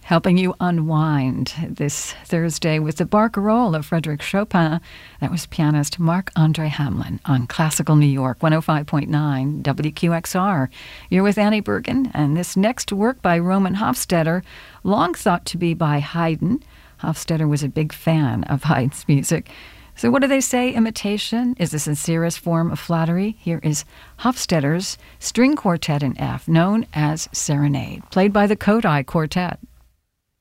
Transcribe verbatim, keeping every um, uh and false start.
helping you unwind this Thursday with the Barcarolle of Frédéric Chopin. That was pianist Marc-Andre Hamelin on Classical New York, one oh five point nine W Q X R. You're with Annie Bergen, and this next work by Roman Hofstadter, long thought to be by Haydn. Hofstadter was a big fan of Haydn's music. So what do they say? Imitation is the sincerest form of flattery. Here is Hofstadter's string quartet in F, known as Serenade, played by the Kodály Quartet.